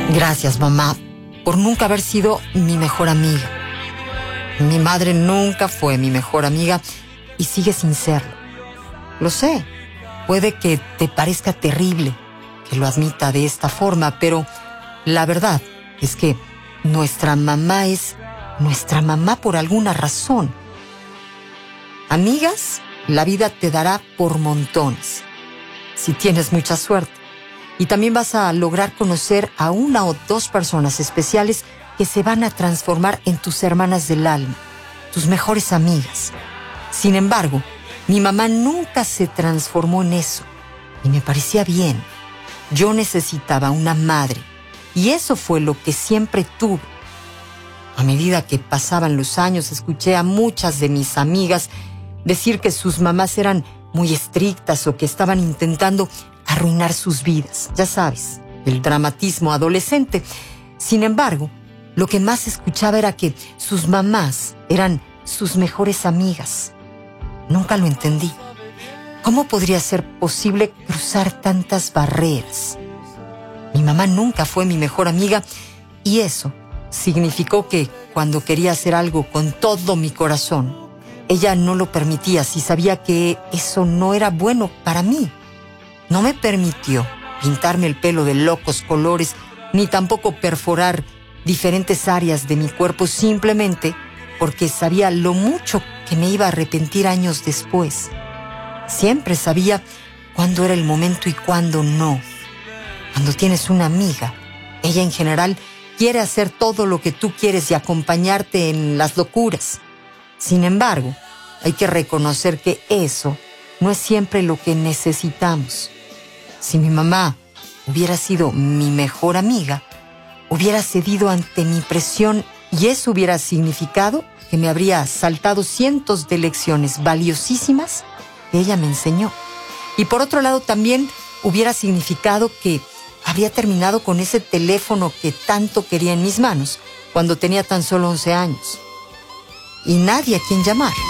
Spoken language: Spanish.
Gracias, mamá, por nunca haber sido mi mejor amiga. Mi madre nunca fue mi mejor amiga y sigue sin serlo. Lo sé, puede que te parezca terrible que lo admita de esta forma, pero la verdad es que nuestra mamá es nuestra mamá por alguna razón. Amigas, la vida te dará por montones, si tienes mucha suerte. Y también vas a lograr conocer a una o dos personas especiales que se van a transformar en tus hermanas del alma, tus mejores amigas. Sin embargo, mi mamá nunca se transformó en eso, y me parecía bien. Yo necesitaba una madre, y eso fue lo que siempre tuve. A medida que pasaban los años, escuché a muchas de mis amigas decir que sus mamás eran muy estrictas o que estaban intentando arruinar sus vidas. Ya sabes, el dramatismo adolescente. Sin embargo, lo que más escuchaba era que sus mamás eran sus mejores amigas. Nunca lo entendí. ¿Cómo podría ser posible cruzar tantas barreras? Mi mamá nunca fue mi mejor amiga y eso significó que cuando quería hacer algo con todo mi corazón, ella no lo permitía si sabía que eso no era bueno para mí. No me permitió pintarme el pelo de locos colores, ni tampoco perforar diferentes áreas de mi cuerpo simplemente porque sabía lo mucho que me iba a arrepentir años después. Siempre sabía cuándo era el momento y cuándo no. Cuando tienes una amiga, ella en general quiere hacer todo lo que tú quieres y acompañarte en las locuras. Sin embargo, hay que reconocer que eso no es siempre lo que necesitamos. Si mi mamá hubiera sido mi mejor amiga, hubiera cedido ante mi presión y eso hubiera significado que me habría saltado cientos de lecciones valiosísimas que ella me enseñó. Y por otro lado también hubiera significado que habría terminado con ese teléfono que tanto quería en mis manos cuando tenía tan solo 11 años. Y nadie a quien llamar.